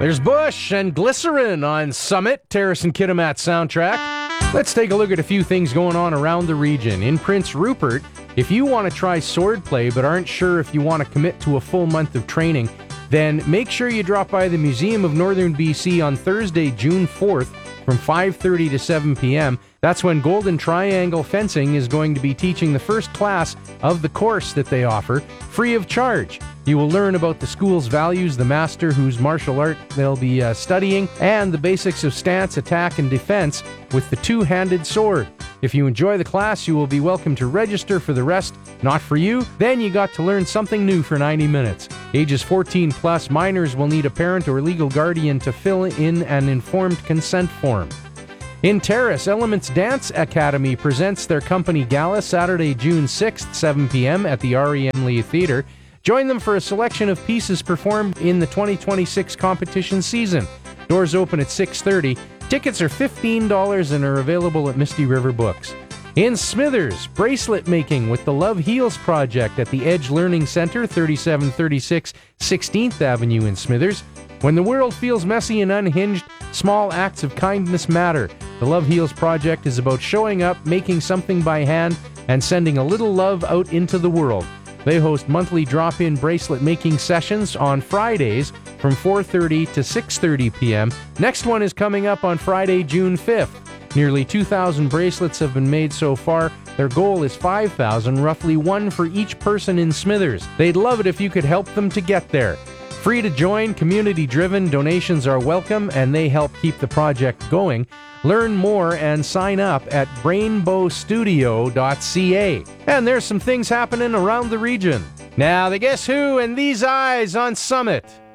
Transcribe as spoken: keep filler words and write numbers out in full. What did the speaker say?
There's Bush and Glycerin on Summit, Terrace and Kitimat soundtrack. Let's take a look at a few things going on around the region. In Prince Rupert, if you want to try swordplay but aren't sure if you want to commit to a full month of training, then make sure you drop by the Museum of Northern B C on Thursday, June fourth from five thirty to seven p.m. That's when Golden Triangle Fencing is going to be teaching the first class of the course that they offer, free of charge. You will learn about the school's values, the master whose martial art they'll be uh, studying, and the basics of stance, attack, and defense with the two-handed sword. If you enjoy the class, you will be welcome to register for the rest. Not for you? Then you got to learn something new for ninety minutes. Ages fourteen plus, minors will need a parent or legal guardian to fill in an informed consent form. In Terrace, Elements Dance Academy presents their company gala Saturday, June sixth, seven p.m. at the R E M Lee Theatre. Join them for a selection of pieces performed in the twenty twenty-six competition season. Doors open at six thirty. Tickets are fifteen dollars and are available at Misty River Books. In Smithers, bracelet making with the Love Heals Project at the Edge Learning Center, thirty-seven thirty-six sixteenth Avenue in Smithers. When the world feels messy and unhinged, small acts of kindness matter. The Love Heals Project is about showing up, making something by hand, and sending a little love out into the world. They host monthly drop-in bracelet making sessions on Fridays from four thirty to six thirty p.m. Next one is coming up on Friday, June fifth. Nearly two thousand bracelets have been made so far. Their goal is five thousand, roughly one for each person in Smithers. They'd love it if you could help them to get there. Free to join, community-driven, donations are welcome, and they help keep the project going. Learn more and sign up at rainbow studio dot c a. And there's some things happening around the region. Now, the Guess Who and These Eyes on Summit.